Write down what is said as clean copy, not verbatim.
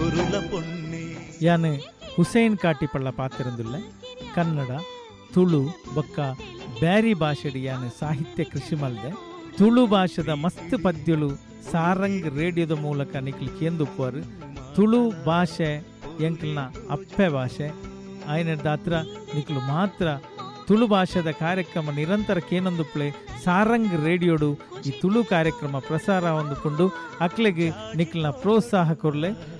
ಯಾನು ಹುಸೇನ್ ಕಾಟಿಪಳ್ಳ ಪಾತಿರಂದುಲ್ಲ ಕನ್ನಡ ತುಳು ಬೊಕ್ಕ ಬ್ಯಾರಿ ಭಾಷೆಡು ಯಾನು ಸಾಹಿತ್ಯ ಕೃಷಿ ಮಲ್ದೆ ತುಳು ಭಾಷೆದ ಮಸ್ತ್ ಪದ್ಯಗಳು ಸಾರಂಗ್ ರೇಡಿಯೋದ ಮೂಲಕ ನಿಕ್ಲಿ ಕೇಂದುಪ್ಪರು ತುಳು ಭಾಷೆ ಎಂಕ್ಲನ ಅಪ್ಪೆ ಭಾಷೆ ಆಯ್ನದ ಹತ್ರ ನಿಕ್ಲು ಮಾತ್ರ ತುಳು ಭಾಷೆದ ಕಾರ್ಯಕ್ರಮ ನಿರಂತರ ಕೇನೊಂದುಪ್ಲೆ ಸಾರಂಗ್ ರೇಡಿಯೋಡು ಈ ತುಳು ಕಾರ್ಯಕ್ರಮ ಪ್ರಸಾರ ಹೊಂದಿಕೊಂಡು ಅಕ್ಲೆಗೆ ನಿಕ್ಲನ ಪ್ರೋತ್ಸಾಹ ಕೊರ್ಲೆ